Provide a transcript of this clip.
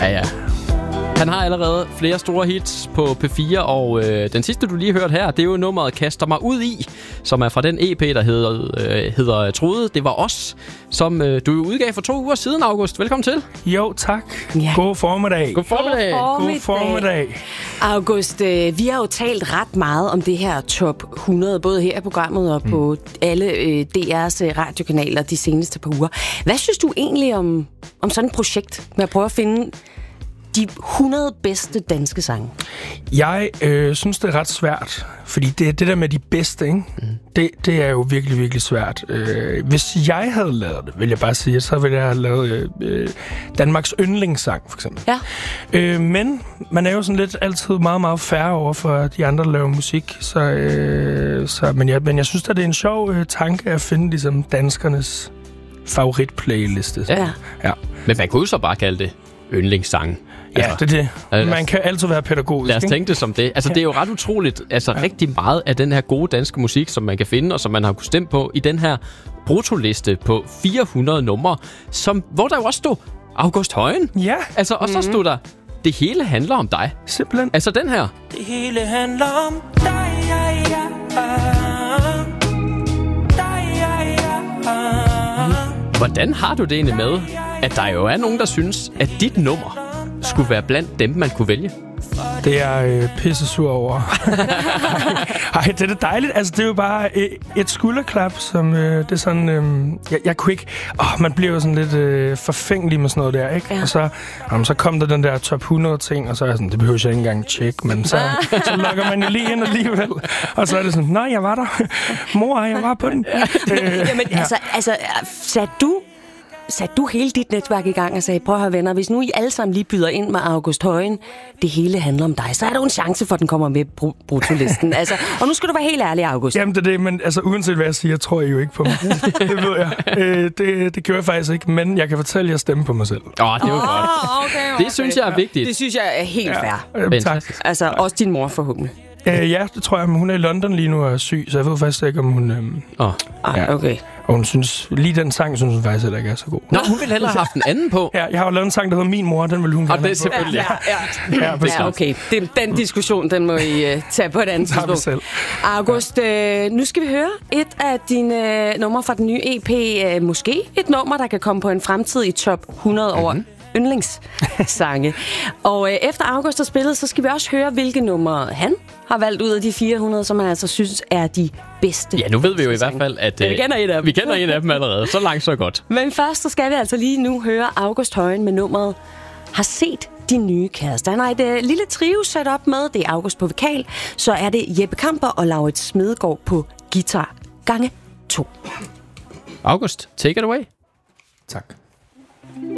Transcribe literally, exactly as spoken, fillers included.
Ja, ja. Han har allerede flere store hits på P fire, og øh, den sidste, du lige hørte her, det er jo nummeret Kaster mig ud i, som er fra den E P, der hedder, øh, hedder Trude. Det var os, som øh, du udgav for to uger siden, August. Velkommen til. Jo, tak. Ja. God formiddag. God formiddag. God God formiddag. August, øh, vi har jo talt ret meget om det her top hundrede, både her i programmet og mm. på alle øh, D R's øh, radiokanaler de seneste par uger. Hvad synes du egentlig om, om sådan et projekt med at prøve at finde de hundrede bedste danske sange? Jeg øh, synes, det er ret svært, fordi det er det der med de bedste, ikke? Mm. Det, det er jo virkelig, virkelig svært. Øh, hvis jeg havde lavet det, vil jeg bare sige, så ville jeg have lavet øh, Danmarks yndlingssang, for eksempel. Ja. Øh, men man er jo sådan lidt altid meget, meget færre over for de andre, der laver musik. Så, øh, så, men, jeg, men jeg synes, at det er en sjov øh, tanke at finde ligesom danskernes favoritplayliste. Ja. Ja. Men man kunne jo så bare kalde det yndlingssang. Ja, det er det. Man kan altid være pædagogisk. Lad os tænke det som det. Altså, det er jo ret utroligt. Altså, ja. rigtig meget af den her gode danske musik, som man kan finde, og som man har kunnet stemme på i den her brutoliste på fire hundrede numre, som, hvor der jo også stod August Højen. Ja. Altså, og så stod der, det hele handler om dig. Simpelthen. Altså, den her. Det hele handler om dig, ja, ja, dig, ja, ja. Hvordan har du det egentlig med, at der jo er nogen, der synes, at dit nummer skulle være blandt dem, man kunne vælge? Det er øh, pisse sur over. Ej, det er da dejligt. Altså, det er jo bare øh, et skulderklap, som øh, det er sådan... Øh, jeg, jeg kunne ikke... Åh, man bliver jo sådan lidt øh, forfængelig med sådan noget der, ikke? Ja. Og så, jamen, så kom der den der top hundrede ting, og så er jeg sådan, det behøver jeg ikke engang tjekke, men så, så logger man jo lige ind alligevel. Og så er det sådan, nej, jeg var der. Mor, jeg var på den. øh, Jamen, ja. altså, altså, satte du... Satte du hele dit netværk i gang og sagde, prøv at høre venner, hvis nu I alle sammen lige byder ind med August Højen, det hele handler om dig, så er der jo en chance for, at den kommer med på brutolisten. Altså, og nu skal du være helt ærlig, August. Jamen, det er det, men altså, uanset hvad jeg siger, tror jeg jo ikke på mig. Det ved jeg. Øh, det, det gør jeg faktisk ikke, men jeg kan fortælle, at jeg stemmer på mig selv. Åh, oh, det er jo oh, godt. Okay, okay. Det synes jeg er vigtigt. Det synes jeg er helt ja. fair. Øh, tak. Altså, også din mor forhåbentlig. Øh, ja, det tror jeg, men hun er i London lige nu og er syg, så jeg ved faktisk ikke, om hun... Øhm, oh. ja. Okay. Og hun synes, lige den sang, synes hun faktisk heller ikke er så god. Nå, hun ville hellere have haft en anden på. Ja, jeg har jo lavet en sang, der hedder Min Mor, den ville hun gerne have på. Og det er selvfølgelig. Ja, ja. ja, ja okay. Den, den diskussion, den må I uh, tage på et andet tidspunkt. August, øh, nu skal vi høre et af dine øh, numre fra den nye E P. Øh, måske et nummer, der kan komme på en fremtid i top hundrede mm-hmm. over yndlingssange. Og øh, efter August har spillet, så skal vi også høre, hvilke numre han har valgt ud af de fire hundrede, som han altså synes er de bedste. Ja, nu ved vi jo i hvert fald, at øh, vi kender en af dem. Vi kender en af dem allerede. Så langt, så godt. Men først så skal vi altså lige nu høre August Højen med nummeret Har set din nye kæreste. Han har et øh, lille trio sat op med. Det er August på vokal. Så er det Jeppe Kamper og Laurits Smedegaard på guitar. Gange to. August, take it away. Tak.